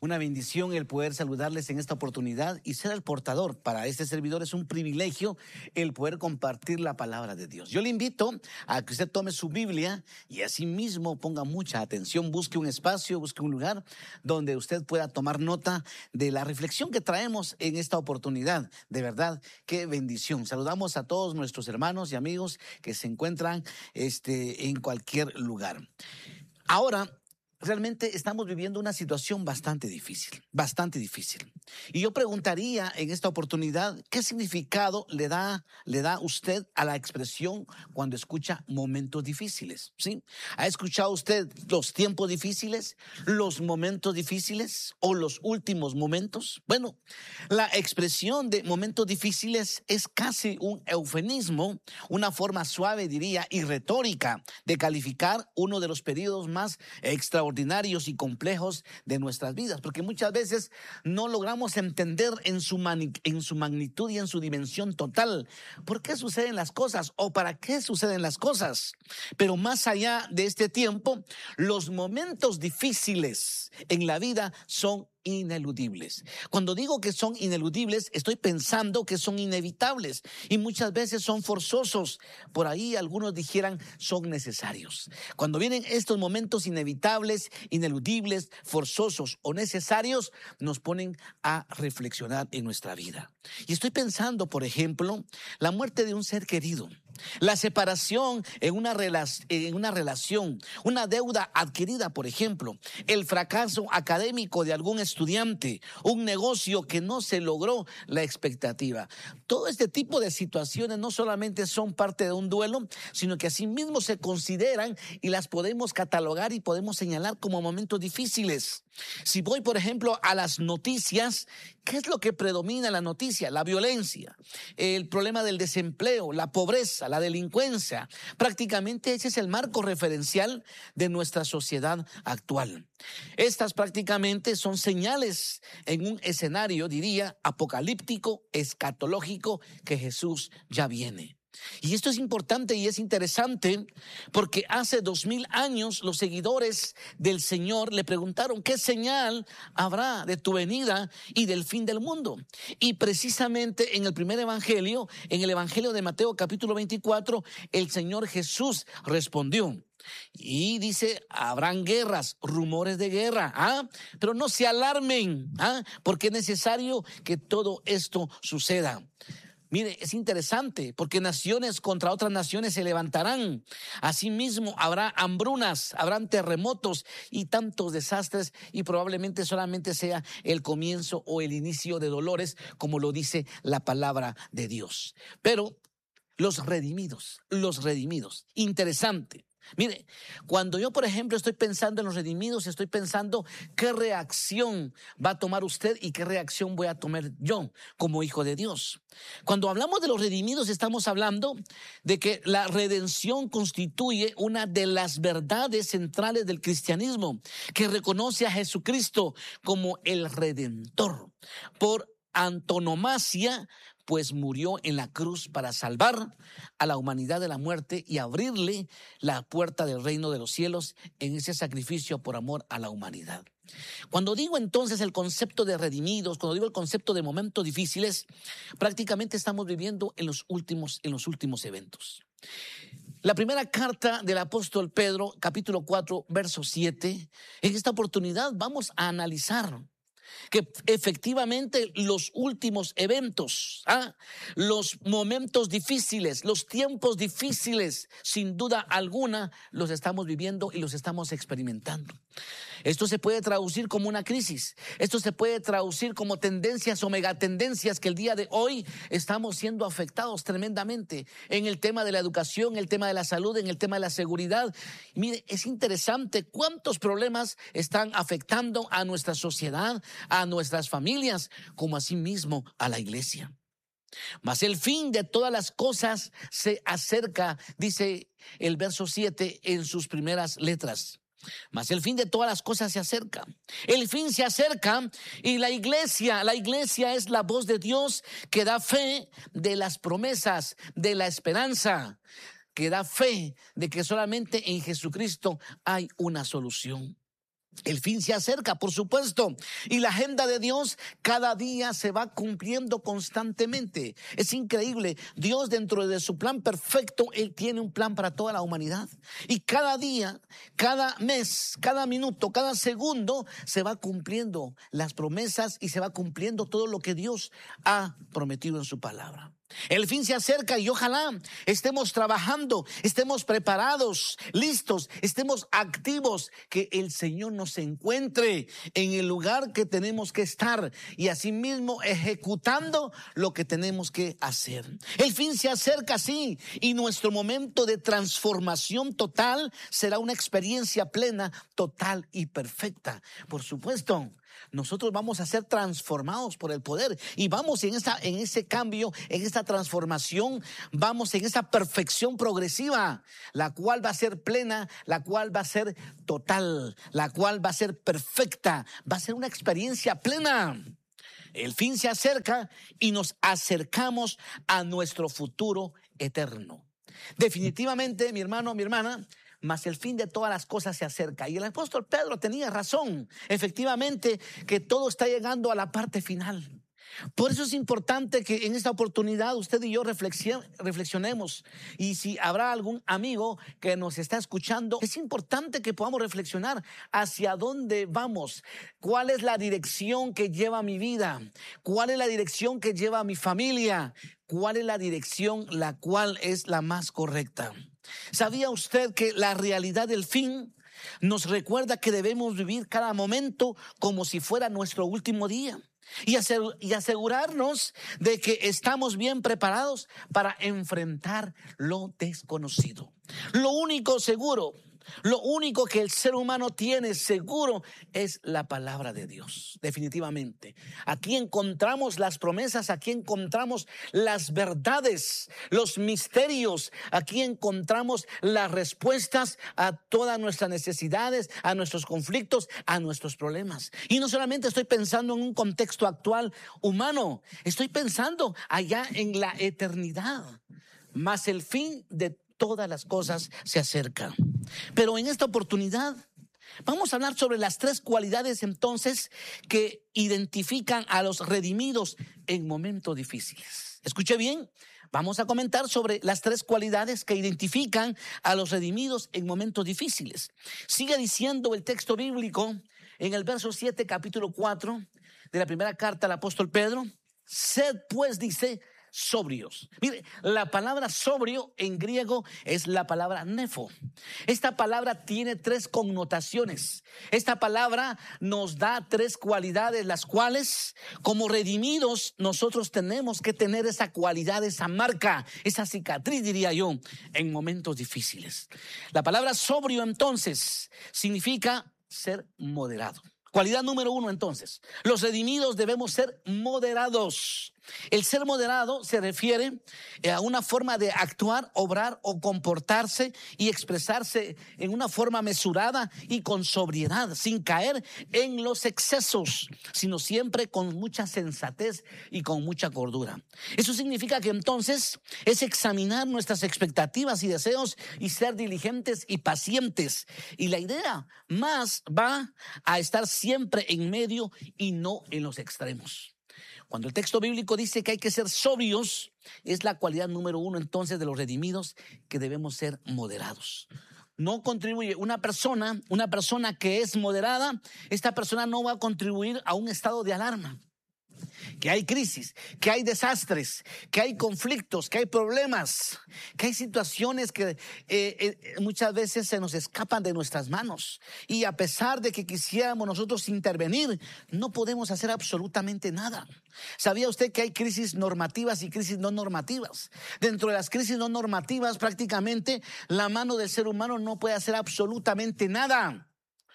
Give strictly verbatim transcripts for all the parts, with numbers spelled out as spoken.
Una bendición el poder saludarles en esta oportunidad y ser el portador. Para este servidor es un privilegio el poder compartir la palabra de Dios. Yo le invito a que usted tome su Biblia y así mismo ponga mucha atención, busque un espacio, busque un lugar donde usted pueda tomar nota de la reflexión que traemos en esta oportunidad. De verdad, qué bendición. Saludamos a todos nuestros hermanos y amigos que se encuentran este, en cualquier lugar. Ahora, realmente estamos viviendo una situación bastante difícil, bastante difícil. Y yo preguntaría en esta oportunidad, ¿qué significado le da, le da usted a la expresión cuando escucha momentos difíciles? ¿Sí? ¿Ha escuchado usted los tiempos difíciles, los momentos difíciles o los últimos momentos? Bueno, la expresión de momentos difíciles es casi un eufemismo, una forma suave, diría, y retórica de calificar uno de los periodos más extraordinarios ordinarios y complejos de nuestras vidas, porque muchas veces no logramos entender en su, mani- en su magnitud y en su dimensión total por qué suceden las cosas o para qué suceden las cosas. Pero más allá de este tiempo, los momentos difíciles en la vida son ineludibles. Cuando digo que son ineludibles, estoy pensando que son inevitables y muchas veces son forzosos. Por ahí algunos dijeran son necesarios. Cuando vienen estos momentos inevitables, ineludibles, forzosos o necesarios, nos ponen a reflexionar en nuestra vida. Y estoy pensando, por ejemplo, la muerte de un ser querido, la separación en una, rela- en una relación, una deuda adquirida, por ejemplo, el fracaso académico de algún estudiante, un negocio que no se logró la expectativa. Todo este tipo de situaciones no solamente son parte de un duelo, sino que asimismo se consideran y las podemos catalogar y podemos señalar como momentos difíciles. Si voy, por ejemplo, a las noticias, ¿qué es lo que predomina en la noticia? La violencia, el problema del desempleo, la pobreza, la delincuencia. Prácticamente ese es el marco referencial de nuestra sociedad actual. Estas prácticamente son señales en un escenario, diría, apocalíptico, escatológico, que Jesús ya viene. Y esto es importante y es interesante porque hace dos mil años los seguidores del Señor le preguntaron ¿qué señal habrá de tu venida y del fin del mundo? Y precisamente en el primer evangelio, en el evangelio de Mateo capítulo veinticuatro, el Señor Jesús respondió. Y dice, habrán guerras, rumores de guerra, ¿ah? Pero no se alarmen, ¿ah? Porque es necesario que todo esto suceda. Mire, es interesante porque naciones contra otras naciones se levantarán. Asimismo, habrá hambrunas, habrán terremotos y tantos desastres y probablemente solamente sea el comienzo o el inicio de dolores, como lo dice la palabra de Dios. Pero los redimidos, los redimidos, interesante. Mire, cuando yo, por ejemplo, estoy pensando en los redimidos, estoy pensando qué reacción va a tomar usted y qué reacción voy a tomar yo como hijo de Dios. Cuando hablamos de los redimidos, estamos hablando de que la redención constituye una de las verdades centrales del cristianismo, que reconoce a Jesucristo como el Redentor. Por antonomasia, pues murió en la cruz para salvar a la humanidad de la muerte y abrirle la puerta del reino de los cielos en ese sacrificio por amor a la humanidad. Cuando digo entonces el concepto de redimidos, cuando digo el concepto de momentos difíciles, prácticamente estamos viviendo en los últimos, en los últimos eventos. La primera carta del apóstol Pedro, capítulo cuatro, verso siete, en esta oportunidad vamos a analizar que efectivamente los últimos eventos, ¿ah? los momentos difíciles, los tiempos difíciles, sin duda alguna, los estamos viviendo y los estamos experimentando. Esto se puede traducir como una crisis. Esto se puede traducir como tendencias o megatendencias que el día de hoy estamos siendo afectados tremendamente en el tema de la educación, en el tema de la salud, en el tema de la seguridad. Y mire, es interesante cuántos problemas están afectando a nuestra sociedad, a nuestras familias, como asimismo a la iglesia. Mas el fin de todas las cosas se acerca, dice el verso siete en sus primeras letras. Mas el fin de todas las cosas se acerca. El fin se acerca y la iglesia, la iglesia es la voz de Dios que da fe de las promesas, de la esperanza, que da fe de que solamente en Jesucristo hay una solución. El fin se acerca, por supuesto, y la agenda de Dios cada día se va cumpliendo constantemente. Es increíble. Dios, dentro de su plan perfecto, Él tiene un plan para toda la humanidad. Y cada día, cada mes, cada minuto, cada segundo se va cumpliendo las promesas y se va cumpliendo todo lo que Dios ha prometido en su palabra. El fin se acerca y ojalá estemos trabajando, estemos preparados, listos, estemos activos, que el Señor nos encuentre en el lugar que tenemos que estar y asimismo ejecutando lo que tenemos que hacer. El fin se acerca, sí, y nuestro momento de transformación total será una experiencia plena, total y perfecta. Por supuesto, nosotros vamos a ser transformados por el poder y vamos en esa, en ese cambio, en esta transformación, vamos en esa perfección progresiva, la cual va a ser plena, la cual va a ser total, la cual va a ser perfecta, va a ser una experiencia plena. El fin se acerca y nos acercamos a nuestro futuro eterno. Definitivamente, mi hermano, mi hermana, mas el fin de todas las cosas se acerca. Y el apóstol Pedro tenía razón, efectivamente, que todo está llegando a la parte final. Por eso es importante que en esta oportunidad usted y yo reflexionemos. Y si habrá algún amigo que nos está escuchando, es importante que podamos reflexionar hacia dónde vamos, cuál es la dirección que lleva mi vida, cuál es la dirección que lleva mi familia, cuál es la dirección la cual es la más correcta. ¿Sabía usted que la realidad del fin nos recuerda que debemos vivir cada momento como si fuera nuestro último día? Y asegurarnos de que estamos bien preparados para enfrentar lo desconocido. Lo único seguro, lo único que el ser humano tiene seguro es la palabra de Dios, definitivamente. Aquí encontramos las promesas, aquí encontramos las verdades, los misterios, aquí encontramos las respuestas a todas nuestras necesidades, a nuestros conflictos, a nuestros problemas. Y no solamente estoy pensando en un contexto actual humano, estoy pensando allá en la eternidad, más el fin de todas las cosas se acerca. Pero en esta oportunidad vamos a hablar sobre las tres cualidades entonces que identifican a los redimidos en momentos difíciles. Escuche bien, vamos a comentar sobre las tres cualidades que identifican a los redimidos en momentos difíciles. Sigue diciendo el texto bíblico en el verso siete, capítulo cuatro de la primera carta al apóstol Pedro. Sed pues, dice, sobrios. Mire, la palabra sobrio en griego es la palabra nefo. Esta palabra tiene tres connotaciones. Esta palabra nos da tres cualidades, las cuales como redimidos nosotros tenemos que tener esa cualidad, esa marca, esa cicatriz, diría yo, en momentos difíciles. La palabra sobrio entonces significa ser moderado. Cualidad número uno entonces, los redimidos debemos ser moderados. El ser moderado se refiere a una forma de actuar, obrar o comportarse y expresarse en una forma mesurada y con sobriedad, sin caer en los excesos, sino siempre con mucha sensatez y con mucha cordura. Eso significa que entonces es examinar nuestras expectativas y deseos y ser diligentes y pacientes. Y la idea más va a estar siempre en medio y no en los extremos. Cuando el texto bíblico dice que hay que ser sobrios, es la cualidad número uno entonces de los redimidos, que debemos ser moderados. No contribuye una persona, una persona que es moderada, esta persona no va a contribuir a un estado de alarma. Que hay crisis, que hay desastres, que hay conflictos, que hay problemas, que hay situaciones que eh, eh, muchas veces se nos escapan de nuestras manos. Y a pesar de que quisiéramos nosotros intervenir, no podemos hacer absolutamente nada. ¿Sabía usted que hay crisis normativas y crisis no normativas? Dentro de las crisis no normativas, prácticamente la mano del ser humano no puede hacer absolutamente nada.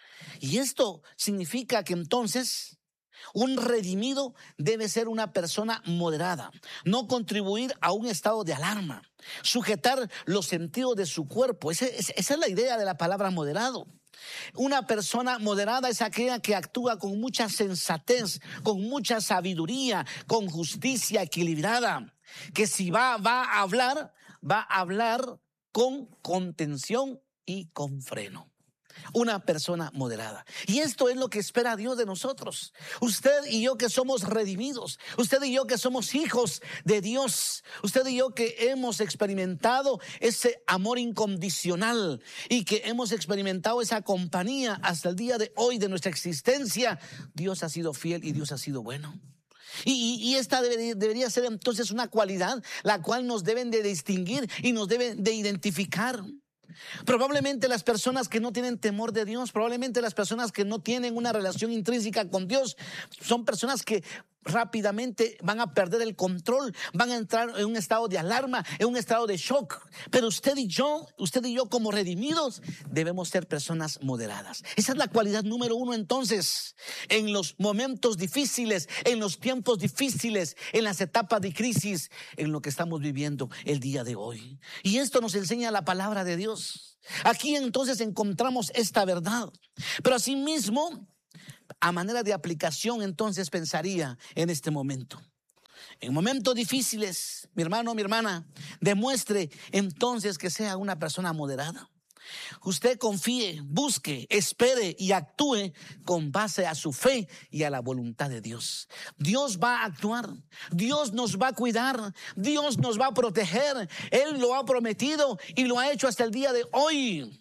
Y esto significa que entonces un redimido debe ser una persona moderada, no contribuir a un estado de alarma, sujetar los sentidos de su cuerpo. Esa, esa es la idea de la palabra moderado. Una persona moderada es aquella que actúa con mucha sensatez, con mucha sabiduría, con justicia equilibrada, que si va, va a hablar, va a hablar con contención y con freno. una persona moderada. Y esto es lo que espera Dios de nosotros. Usted y yo que somos redimidos, usted y yo que somos hijos de Dios, usted y yo que hemos experimentado ese amor incondicional y que hemos experimentado esa compañía hasta el día de hoy de nuestra existencia. Dios ha sido fiel y Dios ha sido bueno. Y, y, y esta debería, debería ser entonces una cualidad la cual nos deben de distinguir y nos deben de identificar. Probablemente las personas que no tienen temor de Dios, probablemente las personas que no tienen una relación intrínseca con Dios, son personas que rápidamente van a perder el control, van a entrar en un estado de alarma, en un estado de shock. Pero usted y yo, usted y yo como redimidos, debemos ser personas moderadas. Esa es la cualidad número uno entonces, en los momentos difíciles, en los tiempos difíciles, en las etapas de crisis, en lo que estamos viviendo el día de hoy. Y esto nos enseña la palabra de Dios. Aquí entonces encontramos esta verdad. Pero asimismo, a manera de aplicación, entonces pensaría en este momento. En momentos difíciles, mi hermano, mi hermana, demuestre entonces que sea una persona moderada. Usted confíe, busque, espere y actúe con base a su fe y a la voluntad de Dios. Dios va a actuar, Dios nos va a cuidar, Dios nos va a proteger. Él lo ha prometido y lo ha hecho hasta el día de hoy.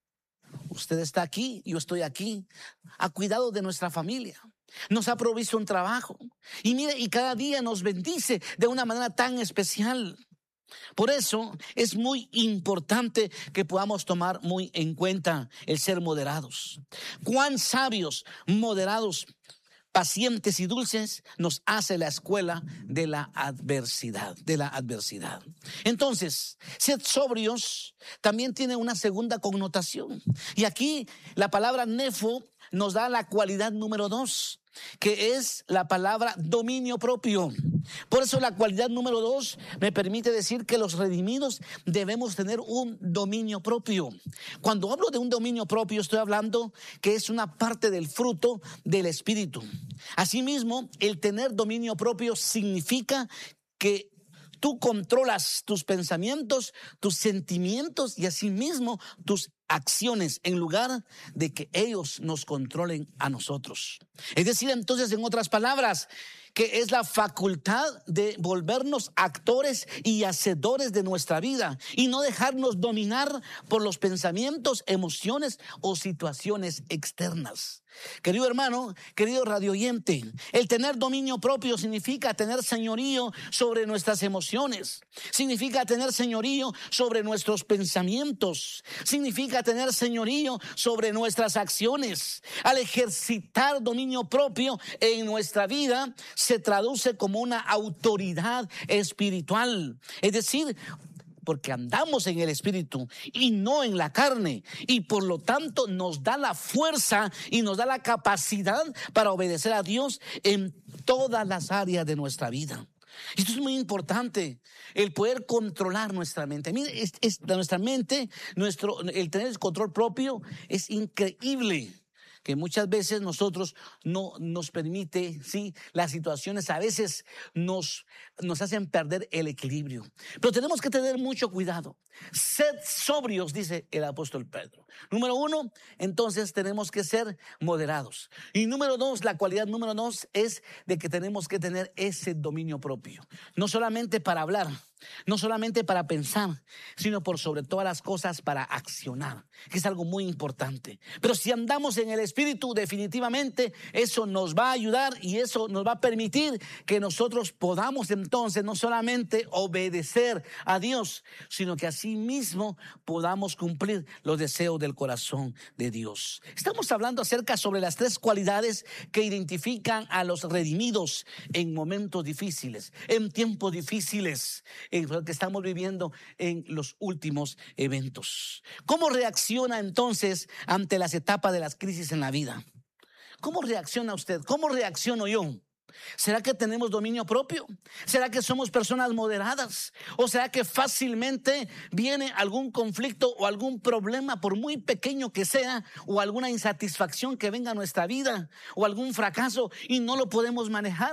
Usted está aquí, yo estoy aquí, ha cuidado de nuestra familia, nos ha provisto un trabajo y mire, y cada día nos bendice de una manera tan especial. Por eso es muy importante que podamos tomar muy en cuenta el ser moderados. Cuán sabios, moderados, pacientes y dulces nos hace la escuela de la adversidad, de la adversidad. Entonces, ser sobrios también tiene una segunda connotación. Y aquí la palabra nefo nos da la cualidad número dos, que es la palabra dominio propio. Por eso la cualidad número dos me permite decir que los redimidos debemos tener un dominio propio. Cuando hablo de un dominio propio, estoy hablando que es una parte del fruto del Espíritu. Asimismo, el tener dominio propio significa que tú controlas tus pensamientos, tus sentimientos y asimismo tus acciones en lugar de que ellos nos controlen a nosotros. Es decir, entonces, en otras palabras, que es la facultad de volvernos actores y hacedores de nuestra vida y no dejarnos dominar por los pensamientos, emociones o situaciones externas. Querido hermano, querido radioyente, el tener dominio propio significa tener señorío sobre nuestras emociones, significa tener señorío sobre nuestros pensamientos, significa tener señorío sobre nuestras acciones. Al ejercitar dominio propio en nuestra vida, se traduce como una autoridad espiritual, es decir, porque andamos en el Espíritu y no en la carne, y por lo tanto nos da la fuerza y nos da la capacidad para obedecer a Dios en todas las áreas de nuestra vida. Esto es muy importante, el poder controlar nuestra mente. Mire, es, es, nuestra mente, nuestro, el tener el control propio es increíble. Que muchas veces nosotros no nos permite, sí, las situaciones a veces nos, nos hacen perder el equilibrio. Pero tenemos que tener mucho cuidado. Sed sobrios, dice el apóstol Pedro. Número uno, entonces tenemos que ser moderados. Y número dos, la cualidad número dos es de que tenemos que tener ese dominio propio. No solamente para hablar, no solamente para pensar, sino por sobre todas las cosas para accionar, que es algo muy importante. Pero si andamos en el Espíritu, definitivamente eso nos va a ayudar y eso nos va a permitir que nosotros podamos entonces no solamente obedecer a Dios, sino que asimismo podamos cumplir los deseos del corazón de Dios. Estamos hablando acerca sobre las tres cualidades que identifican a los redimidos en momentos difíciles, en tiempos difíciles, en lo que estamos viviendo en los últimos eventos. ¿Cómo reacciona entonces ante las etapas de las crisis en la vida? ¿Cómo reacciona usted? ¿Cómo reacciono yo? ¿Será que tenemos dominio propio? ¿Será que somos personas moderadas? ¿O será que fácilmente viene algún conflicto o algún problema, por muy pequeño que sea, o alguna insatisfacción que venga a nuestra vida, o algún fracaso y no lo podemos manejar?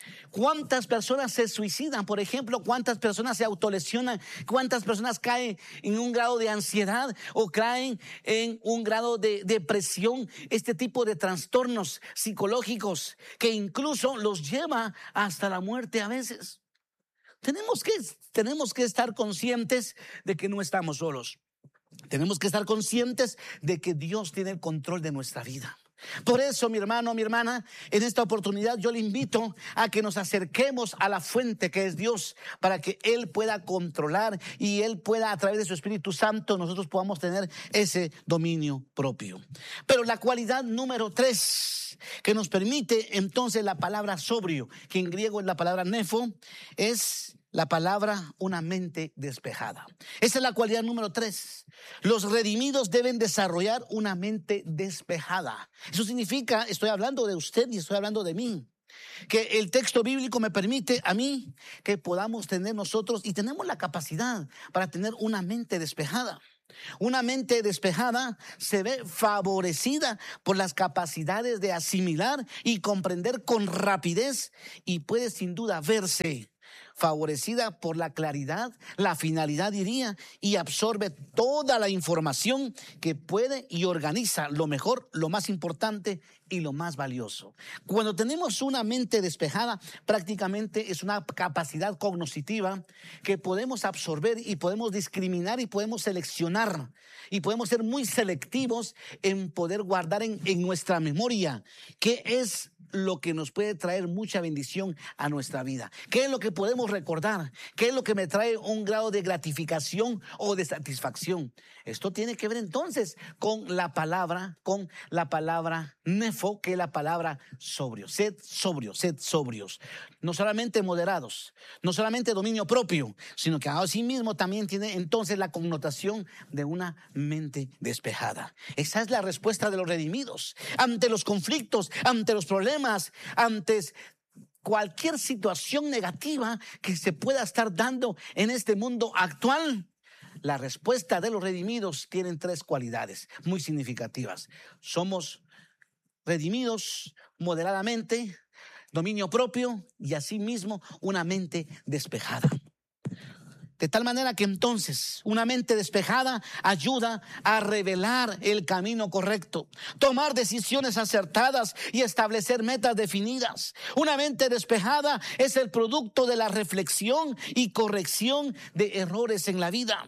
¿Cuántas personas se suicidan? Por ejemplo, ¿cuántas personas se autolesionan? ¿Cuántas personas caen en un grado de ansiedad o caen en un grado de depresión? Este tipo de trastornos psicológicos que incluso los lleva hasta la muerte a veces. Tenemos que, tenemos que estar conscientes de que no estamos solos. Tenemos que estar conscientes de que Dios tiene el control de nuestra vida. Por eso, mi hermano, mi hermana, en esta oportunidad yo le invito a que nos acerquemos a la fuente que es Dios, para que Él pueda controlar y Él pueda, a través de su Espíritu Santo, nosotros podamos tener ese dominio propio. Pero la cualidad número tres que nos permite entonces la palabra sobrio, que en griego es la palabra nefo, es la palabra una mente despejada. Esa es la cualidad número tres. Los redimidos deben desarrollar una mente despejada. Eso significa, estoy hablando de usted y estoy hablando de mí, que el texto bíblico me permite a mí que podamos tener nosotros, y tenemos la capacidad para tener una mente despejada. Una mente despejada se ve favorecida por las capacidades de asimilar y comprender con rapidez, y puede sin duda verse favorecida por la claridad, la finalidad diría, y absorbe toda la información que puede y organiza lo mejor, lo más importante y lo más valioso. Cuando tenemos una mente despejada, prácticamente es una capacidad cognitiva que podemos absorber y podemos discriminar y podemos seleccionar y podemos ser muy selectivos en poder guardar en, en nuestra memoria qué es lo que nos puede traer mucha bendición a nuestra vida. ¿Qué es lo que podemos recordar? ¿Qué es lo que me trae un grado de gratificación o de satisfacción? Esto tiene que ver entonces con la palabra, con la palabra nefo, que es la palabra sobrio. Sed sobrios, sed sobrios. No solamente moderados, no solamente dominio propio, sino que asimismo también tiene entonces la connotación de una mente despejada. Esa es la respuesta de los redimidos ante los conflictos, ante los problemas, ante cualquier situación negativa que se pueda estar dando en este mundo actual. La respuesta de los redimidos tienen tres cualidades muy significativas. Somos redimidos moderadamente, dominio propio y asimismo una mente despejada. De tal manera que entonces una mente despejada ayuda a revelar el camino correcto, tomar decisiones acertadas y establecer metas definidas. Una mente despejada es el producto de la reflexión y corrección de errores en la vida.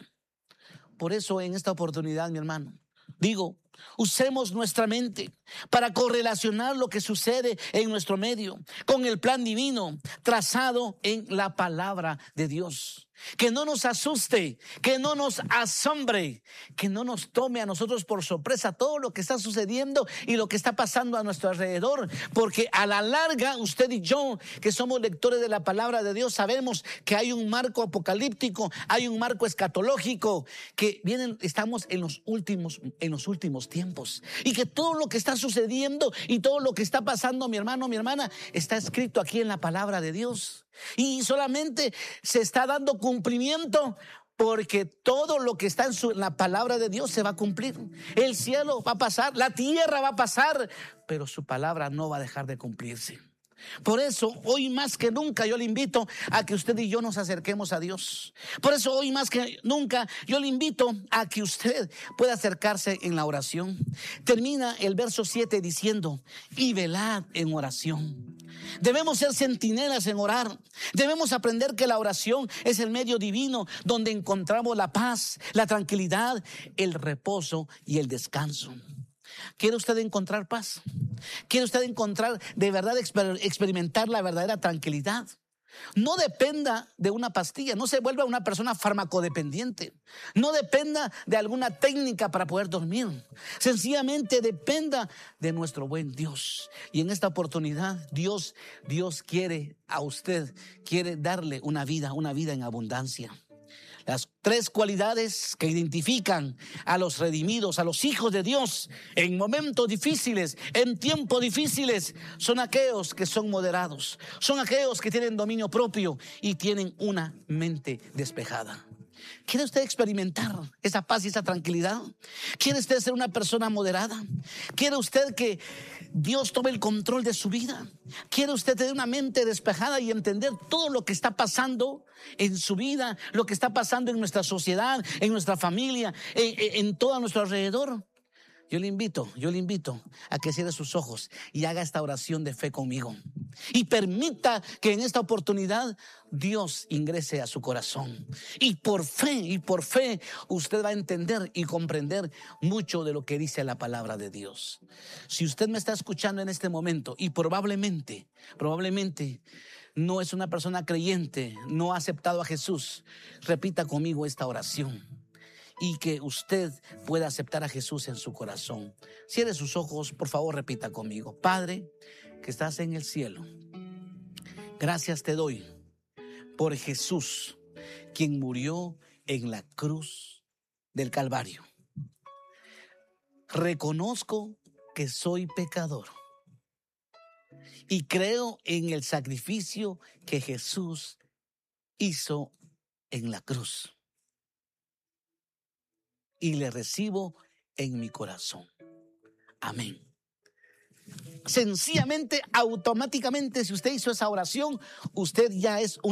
Por eso en esta oportunidad, mi hermano, digo, usemos nuestra mente para correlacionar lo que sucede en nuestro medio con el plan divino trazado en la palabra de Dios. Que no nos asuste, que no nos asombre, que no nos tome a nosotros por sorpresa todo lo que está sucediendo y lo que está pasando a nuestro alrededor, porque a la larga usted y yo, que somos lectores de la palabra de Dios, sabemos que hay un marco apocalíptico, hay un marco escatológico, que vienen, estamos en los últimos, en los últimos tiempos, y que todo lo que está sucediendo y todo lo que está pasando, mi hermano, mi hermana, está escrito aquí en la palabra de Dios. Y solamente se está dando cumplimiento porque todo lo que está en, su, en la palabra de Dios se va a cumplir. El cielo va a pasar, la tierra va a pasar, pero su palabra no va a dejar de cumplirse. Por eso hoy más que nunca yo le invito a que usted y yo nos acerquemos a Dios. Por eso hoy más que nunca yo le invito a que usted pueda acercarse en la oración. Termina el verso siete diciendo: y velad en oración. Debemos ser centinelas en orar. Debemos aprender que la oración es el medio divino donde encontramos la paz, la tranquilidad, el reposo y el descanso. ¿Quiere usted encontrar paz? ¿Quiere usted encontrar de verdad exper- experimentar la verdadera tranquilidad? No dependa de una pastilla, no se vuelva una persona farmacodependiente. No dependa de alguna técnica para poder dormir. Sencillamente dependa de nuestro buen Dios. Y en esta oportunidad Dios, Dios quiere a usted, quiere darle una vida, una vida en abundancia. Las tres cualidades que identifican a los redimidos, a los hijos de Dios en momentos difíciles, en tiempos difíciles, son aquellos que son moderados, son aquellos que tienen dominio propio y tienen una mente despejada. ¿Quiere usted experimentar esa paz y esa tranquilidad? ¿Quiere usted ser una persona moderada? ¿Quiere usted que Dios tome el control de su vida? ¿Quiere usted tener una mente despejada y entender todo lo que está pasando en su vida, lo que está pasando en nuestra sociedad, en nuestra familia, en, en todo a nuestro alrededor? Yo le invito, yo le invito a que cierre sus ojos y haga esta oración de fe conmigo. Y permita que en esta oportunidad Dios ingrese a su corazón. Y por fe, y por fe, usted va a entender y comprender mucho de lo que dice la palabra de Dios. Si usted me está escuchando en este momento y probablemente, probablemente no es una persona creyente, no ha aceptado a Jesús, repita conmigo esta oración. Y que usted pueda aceptar a Jesús en su corazón. Cierre sus ojos, por favor, repita conmigo. Padre, que estás en el cielo, gracias te doy por Jesús, quien murió en la cruz del Calvario. Reconozco que soy pecador y creo en el sacrificio que Jesús hizo en la cruz. Y le recibo en mi corazón. Amén. Sencillamente, automáticamente, si usted hizo esa oración, usted ya es un